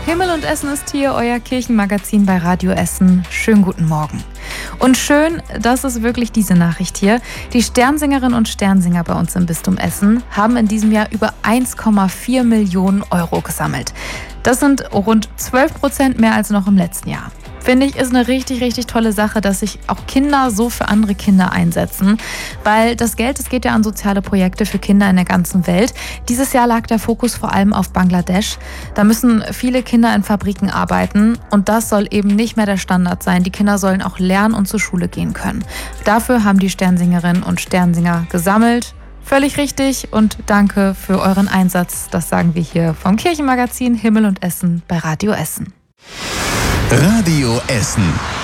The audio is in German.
Himmel und Essen ist hier, euer Kirchenmagazin bei Radio Essen. Schönen guten Morgen. Und schön, das ist wirklich diese Nachricht hier. Die Sternsingerinnen und Sternsinger bei uns im Bistum Essen haben in diesem Jahr über 1,4 Millionen Euro gesammelt. Das sind rund 12% mehr als noch im letzten Jahr. Finde ich, ist eine richtig, richtig tolle Sache, dass sich auch Kinder so für andere Kinder einsetzen. Weil das Geld, das geht ja an soziale Projekte für Kinder in der ganzen Welt. Dieses Jahr lag der Fokus vor allem auf Bangladesch. Da müssen viele Kinder in Fabriken arbeiten und das soll eben nicht mehr der Standard sein. Die Kinder sollen auch lernen und zur Schule gehen können. Dafür haben die Sternsingerinnen und Sternsinger gesammelt. Völlig richtig und danke für euren Einsatz. Das sagen wir hier vom Kirchenmagazin Himmel und Essen bei Radio Essen. Radio Essen.